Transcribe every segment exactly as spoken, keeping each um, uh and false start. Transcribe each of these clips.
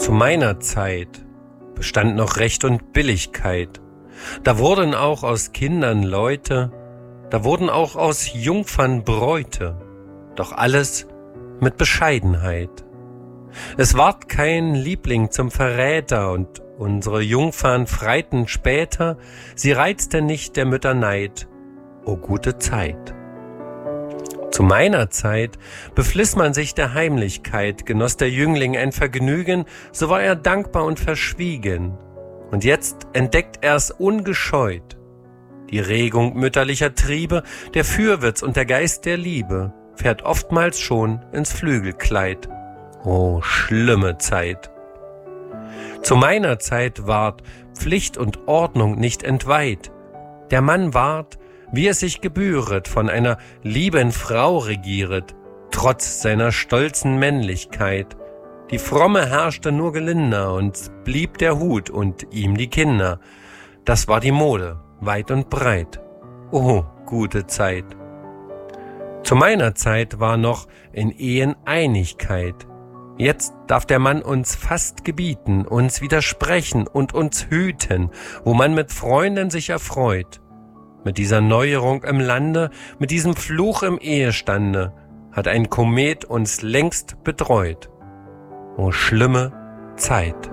Zu meiner Zeit bestand noch Recht und Billigkeit. Da wurden auch aus Kindern Leute, da wurden auch aus Jungfern Bräute, doch alles mit Bescheidenheit. Es ward kein Liebling zum Verräter und unsere Jungfern freiten später, sie reizte nicht der Mütter Neid, o gute Zeit. Zu meiner Zeit befliss man sich der Heimlichkeit, genoss der Jüngling ein Vergnügen, so war er dankbar und verschwiegen. Und jetzt entdeckt er's ungescheut. Die Regung mütterlicher Triebe, der Fürwitz und der Geist der Liebe fährt oftmals schon ins Flügelkleid. O schlimme Zeit! Zu meiner Zeit ward Pflicht und Ordnung nicht entweiht. Der Mann ward, wie es sich gebühret, von einer lieben Frau regieret, trotz seiner stolzen Männlichkeit. Die Fromme herrschte nur gelinder und blieb der Hut und ihm die Kinder. Das war die Mode, weit und breit. O gute Zeit! Zu meiner Zeit war noch in Ehen Einigkeit. Jetzt darf der Mann uns fast gebieten, uns widersprechen und uns hüten, wo man mit Freunden sich erfreut. Mit dieser Neuerung im Lande, mit diesem Fluch im Ehestande, hat ein Komet uns längst betreut. O schlimme Zeit!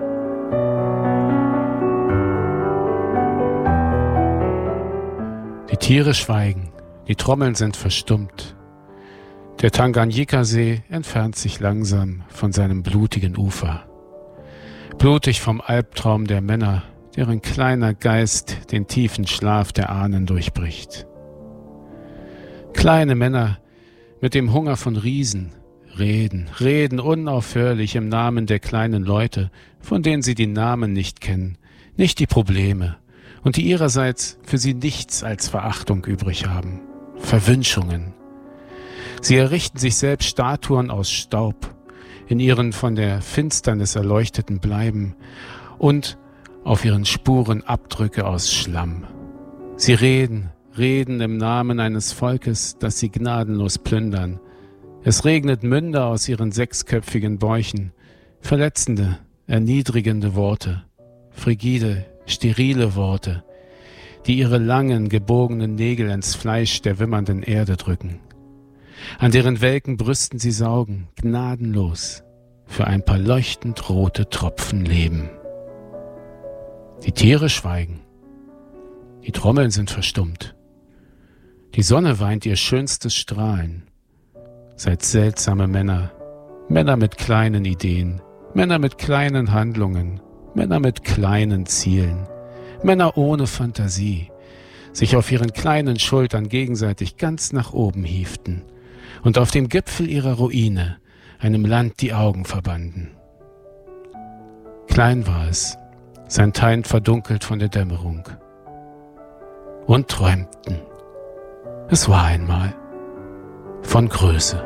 Die Tiere schweigen, die Trommeln sind verstummt. Der Tanganjika-See entfernt sich langsam von seinem blutigen Ufer. Blutig vom Albtraum der Männer, deren kleiner Geist den tiefen Schlaf der Ahnen durchbricht. Kleine Männer mit dem Hunger von Riesen reden, reden unaufhörlich im Namen der kleinen Leute, von denen sie die Namen nicht kennen, nicht die Probleme und die ihrerseits für sie nichts als Verachtung übrig haben, Verwünschungen. Sie errichten sich selbst Statuen aus Staub, in ihren von der Finsternis erleuchteten Bleiben und auf ihren Spuren Abdrücke aus Schlamm. Sie reden, reden im Namen eines Volkes, das sie gnadenlos plündern. Es regnet Münder aus ihren sechsköpfigen Bäuchen, verletzende, erniedrigende Worte, frigide, sterile Worte, die ihre langen, gebogenen Nägel ins Fleisch der wimmernden Erde drücken. An deren welken Brüsten sie saugen, gnadenlos, für ein paar leuchtend rote Tropfen Leben. Die Tiere schweigen. Die Trommeln sind verstummt. Die Sonne weint ihr schönstes Strahlen. Seid seltsame Männer, Männer mit kleinen Ideen, Männer mit kleinen Handlungen, Männer mit kleinen Zielen, Männer ohne Fantasie, sich auf ihren kleinen Schultern gegenseitig ganz nach oben hieften und auf dem Gipfel ihrer Ruine einem Land die Augen verbanden. Klein war es, sein Teint verdunkelt von der Dämmerung. Und träumten. Es war einmal von Größe.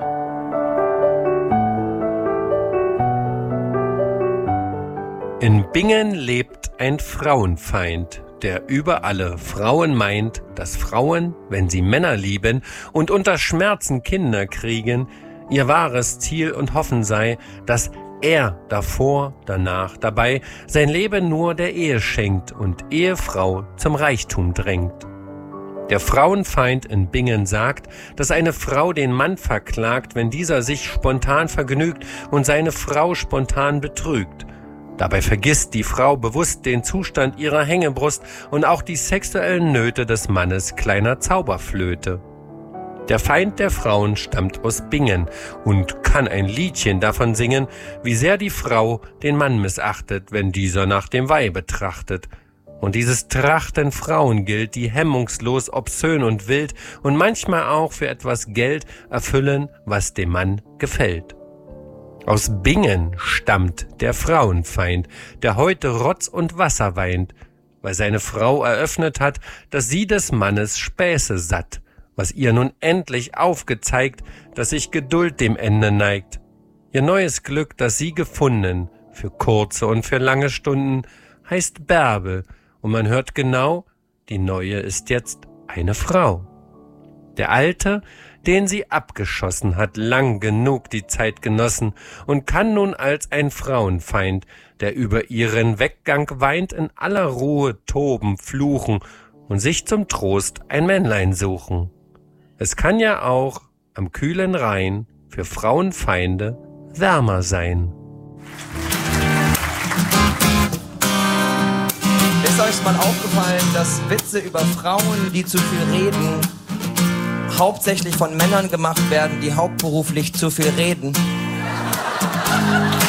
In Bingen lebt ein Frauenfeind, der über alle Frauen meint, dass Frauen, wenn sie Männer lieben und unter Schmerzen Kinder kriegen, ihr wahres Ziel und Hoffen sei, dass er davor, danach, dabei sein Leben nur der Ehe schenkt und Ehefrau zum Reichtum drängt. Der Frauenfeind in Bingen sagt, dass eine Frau den Mann verklagt, wenn dieser sich spontan vergnügt und seine Frau spontan betrügt. Dabei vergisst die Frau bewusst den Zustand ihrer Hängebrust und auch die sexuellen Nöte des Mannes kleiner Zauberflöte. Der Feind der Frauen stammt aus Bingen und kann ein Liedchen davon singen, wie sehr die Frau den Mann missachtet, wenn dieser nach dem Weibe trachtet. Und dieses Trachten Frauen gilt, die hemmungslos, obszön und wild und manchmal auch für etwas Geld erfüllen, was dem Mann gefällt. Aus Bingen stammt der Frauenfeind, der heute Rotz und Wasser weint, weil seine Frau eröffnet hat, dass sie des Mannes Späße satt, was ihr nun endlich aufgezeigt, dass sich Geduld dem Ende neigt. Ihr neues Glück, das sie gefunden, für kurze und für lange Stunden, heißt Bärbel, und man hört genau, die neue ist jetzt eine Frau. Der Alte, den sie abgeschossen, hat lang genug die Zeit genossen und kann nun als ein Frauenfeind, der über ihren Weggang weint, in aller Ruhe toben, fluchen und sich zum Trost ein Männlein suchen. Es kann ja auch am kühlen Rhein für Frauenfeinde wärmer sein. Ist euch mal aufgefallen, dass Witze über Frauen, die zu viel reden, hauptsächlich von Männern gemacht werden, die hauptberuflich zu viel reden?